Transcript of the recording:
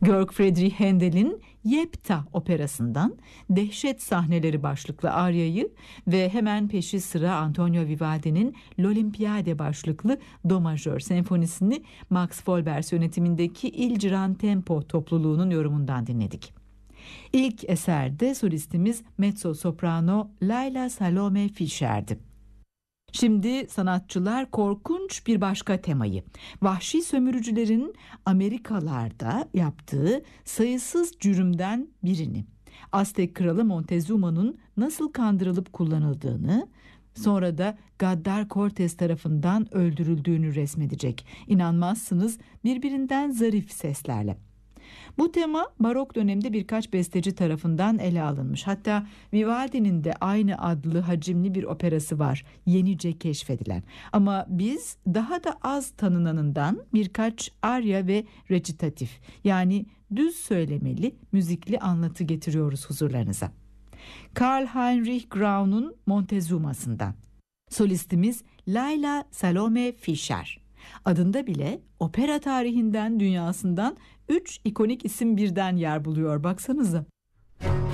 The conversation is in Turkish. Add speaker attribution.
Speaker 1: Georg Friedrich Händel'in Yepta operasından Dehşet Sahneleri başlıklı aryayı ve hemen peşi sıra Antonio Vivaldi'nin L'Olimpiade başlıklı do majör senfonisini Max Folberg yönetimindeki Il Gran Tempo topluluğunun yorumundan dinledik. İlk eserde solistimiz mezzo soprano Layla Salome Fischer'di. Şimdi sanatçılar korkunç bir başka temayı, vahşi sömürücülerin Amerikalarda yaptığı sayısız cürümden birini, Aztek kralı Montezuma'nın nasıl kandırılıp kullanıldığını, sonra da gaddar Cortez tarafından öldürüldüğünü resmedecek. İnanmazsınız, birbirinden zarif seslerle. Bu tema barok dönemde birkaç besteci tarafından ele alınmış. Hatta Vivaldi'nin de aynı adlı hacimli bir operası var, yenice keşfedilen. Ama biz daha da az tanınanından birkaç arya ve recitatif, yani düz söylemeli müzikli anlatı getiriyoruz huzurlarınıza. Karl Heinrich Graun'un Montezuma'sından. Solistimiz Layla Salome Fischer. Adında bile opera tarihinden, dünyasından 3 ikonik isim birden yer buluyor, baksanıza.